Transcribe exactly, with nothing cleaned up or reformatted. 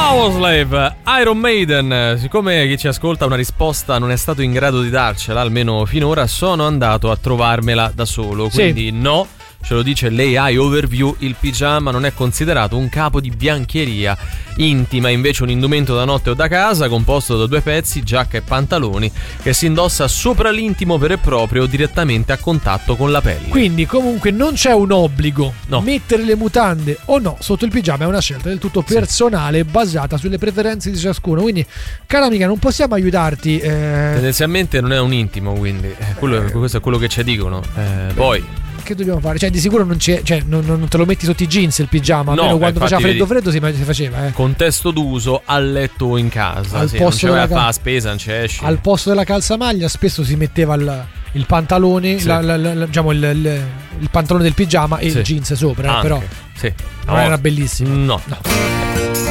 Powerslave, Iron Maiden. Siccome chi ci ascolta una risposta non è stato in grado di darcela, almeno finora, sono andato a trovarmela da solo. Quindi sì. No, ce lo dice l'A I Overview, il pigiama non è considerato un capo di biancheria intima, invece un indumento da notte o da casa composto da due pezzi, giacca e pantaloni, che si indossa sopra l'intimo vero e proprio, direttamente a contatto con la pelle. Quindi comunque non c'è un obbligo. No. Mettere le mutande o no sotto il pigiama è una scelta del tutto personale, sì, basata sulle preferenze di ciascuno. Quindi, cara amica, non possiamo aiutarti. Eh... Tendenzialmente non è un intimo, quindi eh, quello, eh, questo è quello che ci dicono. Eh, poi che dobbiamo fare? Cioè, di sicuro non c'è, cioè, non, non te lo metti sotto i jeans il pigiama. No, almeno quando faceva freddo vedi, freddo si, si faceva. Eh. Contesto d'uso a letto o in casa. Al sì, posto non c'è della cal- cal- fa spesa, non c'è esci. Al posto della calzamaglia spesso si metteva il, il pantalone, sì, la, la, la, diciamo il, il, il pantalone del pigiama e sì, il jeans sopra. Anche, però sì. non no. era bellissimo. No. No.